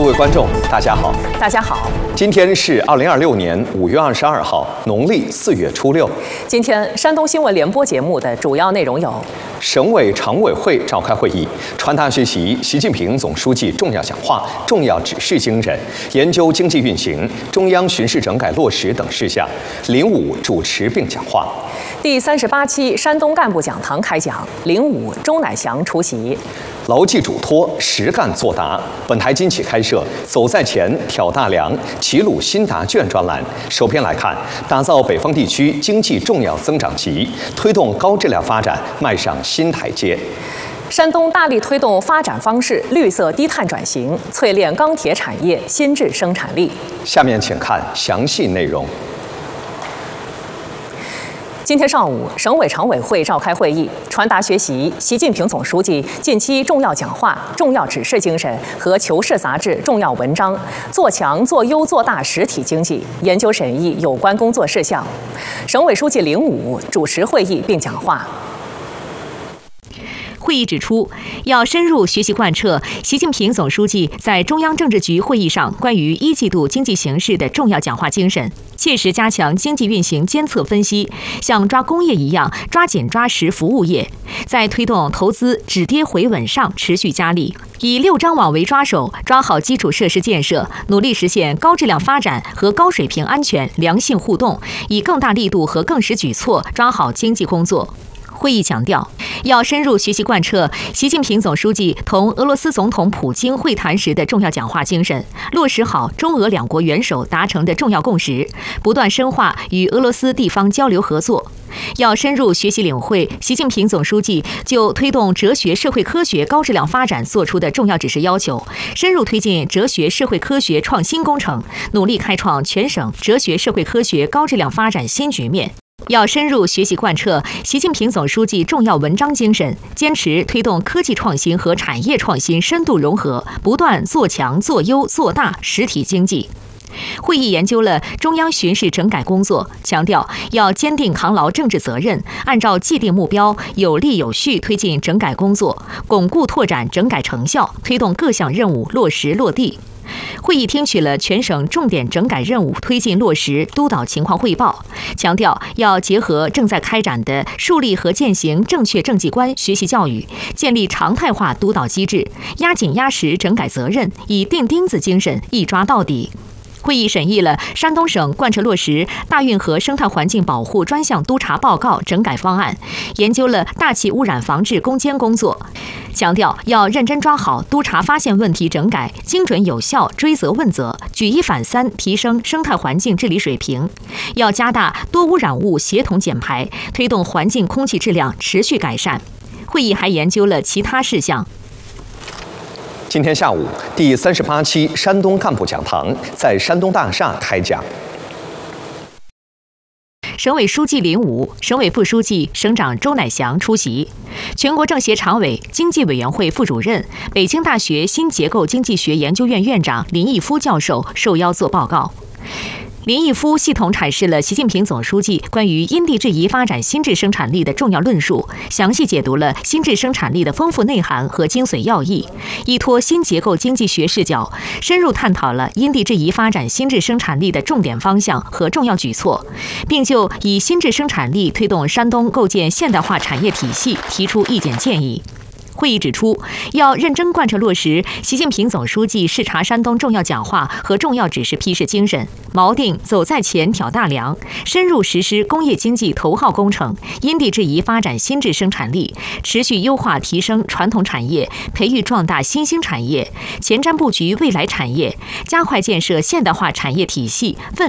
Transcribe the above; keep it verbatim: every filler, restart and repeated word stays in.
位观众，大家好， 大家好， 今天是二零二六年五月二十二号，农历四月初六。 今天山东新闻联播节目的主要内容有： 省委常委会召开会议，传达学习习近平总书记重要讲话、重要指示精神，研究经济运行、中央巡视整改落实等事项。林武主持并讲话。 第三十八期山东干部讲堂开讲，林武、周乃祥出席。 牢记嘱托，实干作答。本台今起开设“走在前，挑大梁，齐鲁新答卷”专栏。首篇来看，打造北方地区经济重要增长极，推动高质量发展迈上新台阶。 山东大力推动发展方式绿色低碳转型，淬炼钢铁产业新质生产力。 下面请看详细内容。 今天上午，省委常委会召开会议，传达学习习近平总书记近期重要讲话、重要指示精神和《求是》杂志重要文章，做强、做优、做大实体经济，研究审议有关工作事项。省委书记林武主持会议并讲话。 会议指出，要深入学习贯彻习近平总书记在中央政治局会议上关于一季度经济形势的重要讲话精神，切实加强经济运行监测分析，像抓工业一样抓紧抓实服务业，在推动投资止跌回稳上持续加力，以六张网为抓手，抓好基础设施建设，努力实现高质量发展和高水平安全良性互动，以更大力度和更实举措抓好经济工作。会议强调，要深入学习贯彻习近平总书记同俄罗斯总统普京会谈时的重要讲话精神，落实好中俄两国元首达成的重要共识，不断深化与俄罗斯地方交流合作。要深入学习领会习近平总书记就推动哲学社会科学高质量发展作出的重要指示要求，深入推进哲学社会科学创新工程，努力开创全省哲学社会科学高质量发展新局面。要深入学习贯彻习近平总书记重要文章精神，坚持推动科技创新和产业创新深度融合，不断做强、做优、做大实体经济。会议研究了中央巡视整改工作，强调要坚定扛牢政治责任，按照既定目标有力有序推进整改工作，巩固拓展整改成效，推动各项任务落实落地。会议听取了全省重点整改任务推进落实督导情况汇报，强调要结合正在开展的树立和践行正确政绩观学习教育，建立常态化督导机制，压紧压实整改责任，以钉钉子精神一抓到底。会议审议了山东省贯彻落实大运河生态环境保护专项督查报告整改方案，研究了大气污染防治攻坚工作，强调要认真抓好督查发现问题整改，精准有效追责问责，举一反三提升生态环境治理水平，要加大多污染物协同减排，推动环境空气质量持续改善。会议还研究了其他事项。 今天下午，第三十八期山东干部讲堂在山东大厦开讲。 省委书记林武、省委副书记、省长周乃祥出席。全国政协常委、经济委员会副主任、北京大学新结构经济学研究院院长林毅夫教授受邀作报告。林毅夫系统阐释了习近平总书记关于因地制宜发展新质生产力的重要论述，详细解读了新质生产力的丰富内涵和精髓要义，依托新结构经济学视角，深入探讨了因地制宜发展新质生产力的重点方向和重要举措，并就以新质生产力推动山东构建现代化产业体系提出意见建议。会议指出，要认真贯彻落实习近平总书记视察山东重要讲话和重要指示批示精神，锚定走在前挑大梁，深入实施工业经济头号工程，因地制宜发展新质生产力，持续优化提升传统产业，培育壮大新兴产业，前瞻布局未来产业，加快建设现代化产业体系。